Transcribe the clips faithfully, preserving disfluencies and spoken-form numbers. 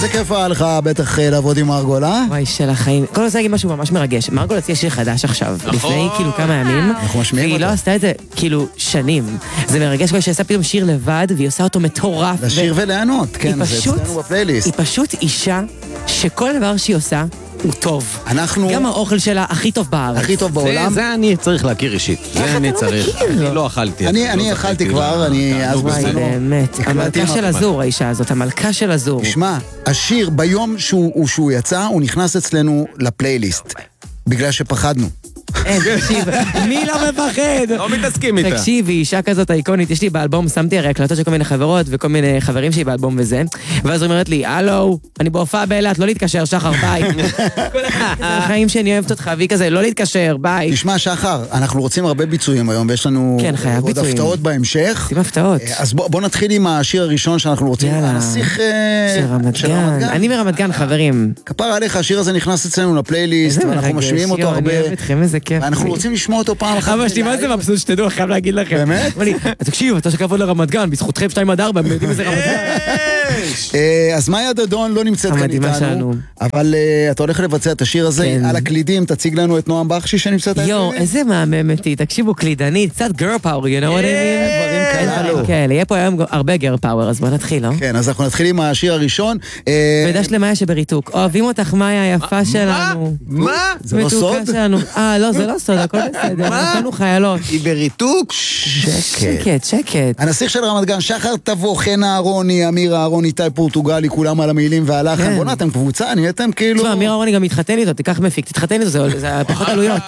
זה כיף היה לך בטח לעבוד עם מרגול, אה? וואי, של החיים. כל זה להגיד משהו ממש מרגש. מרגול הציע שיר חדש עכשיו, לפני כאילו כמה ימים. אנחנו משמיעים והיא אותו. לא עשתה את זה כאילו שנים. זה מרגש כל שעשה פתאום שיר לבד, והיא עושה אותו מטורף. לשיר ולענות, כן, זה אצלנו בפלייליסט. היא פשוט אישה שכל דבר שהיא עושה הוא טוב. אנחנו... גם האוכל שלה הכי טוב בארץ. הכי טוב בעולם. זה אני צריך להכיר אישית. זה אני צריך. אני לא אכלתי. אני אכלתי כבר, אני... אז וואי, בזמנו- באמת. המלכה של הזור, האישה הזאת, המלכה של הזור. תשמע, השיר ביום שהוא שהוא יצא, הוא נכנס אצלנו לפלייליסט. בגלל שפחדנו. אין, תקשיב, מי לא מפחד? לא מתעסקים איתה. תקשיב, היא אישה כזאת איקונית, יש לי באלבום, שמתי הרי הקלטות של כל מיני חברות וכל מיני חברים שלי באלבום וזה, ואז היא אומרת לי, הלו, אני בהופעה באילת, לא להתקשר, שחר, ביי. זה החיים שאני אוהבת אותך, והיא כזה, לא להתקשר, ביי. תשמע, שחר, אנחנו רוצים הרבה ביצועים היום, ויש לנו כן, חייב עוד ביצועים. הפתעות בהמשך. עושים הפתעות. אז בוא, בוא נתחיל עם השיר הראשון שאנחנו רוצים. יאללה. הנסיך אה, של רמת גן. אני מרמת גן, חברים. כפר עליך, השיר הזה נכנס אצלנו לפלייליסט, איזה ואנחנו מרגש, משמיעים אותו יואו, אני הרבה. אוהב אתכם, איזה כיף. ואנחנו רוצים לשמוע אותו פעם אחת. אבא שלי, מה זה מבסוט שתדעו, חייב להגיד לכם. באמת? אמר לי, תקשיב, אתה שכבוד לרמת גן, בזכותכם שתיים עד ארבע, הם יודעים איזה רמת גן. אה, אז מאיה דדון לא נמצאת כאן המדהימה איתנו, שלנו. אבל אה, אתה הולך לבצע את השיר הזה כן. על הקלידים, תציג לנו את נועם בחשי שנמצאת על יואו, הקלידים. איזה מהממת היא, תקשיבו, קלידנית, קצת גר פאוור, you know what I mean? דברים אין כאלה. דברים כאלה, יהיה פה היום הרבה גר פאוור, אז בוא נתחיל, לא? כן, אז אנחנו נתחיל עם השיר הראשון. אה, ודש למאיה שבריתוק, אוהבים אותך מאיה היפה שלנו. מה? זה לא מתוקה סוד? שלנו. אה, לא, זה לא סוד, הכל בסדר, אנחנו חיילות. היא בריתוק? שקט, שקט. הנסיך של רמת גן, שחר תבוא, חן אהרוני, אמיר אהרוני, איתי פורטוגלי, כולם על המילים והלחן. כן. בוא'נה, אתם קבוצה, נהייתם כאילו... תשמע, אמיר אהרוני גם מתחתן איתו, תיקח מפיק, תתחתן איתו, זה- זה פחות עלויות.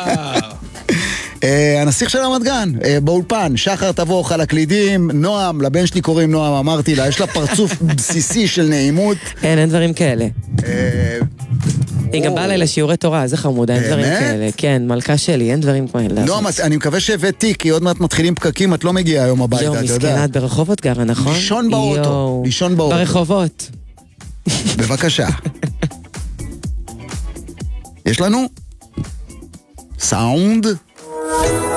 אה, הנסיך של רמת גן, אה, באולפן, שחר תבוך על הקלידים, נועם, לבן שלי קוראים נועם, אמרתי לה, יש לה פרצוף בסיסי של נעימות. אין, אין דברים כאלה. אה, היא גם באה אליי לשיעורי תורה, איזה חמודה, אין דברים באמת? כאלה. כן, מלכה שלי, אין דברים כאלה. נועם, את- אני מקווה שהבאת תיק, כי עוד מעט מתחילים פקקים, את לא מגיעה היום הביתה, יואו, אתה מסכנה, יודע. את ברחובות גרה, נכון? לישון באוטו, יואו. לישון באוטו. ברחובות. בבקשה. יש לנו? סאונד?